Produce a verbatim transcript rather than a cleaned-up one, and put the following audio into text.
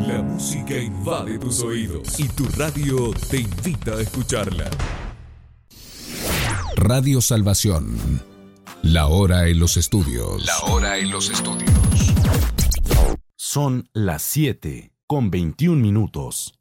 La música invade tus oídos y tu radio te invita a escucharla. Radio Salvación. La hora en los estudios. La hora en los estudios. Son las siete con veintiún minutos.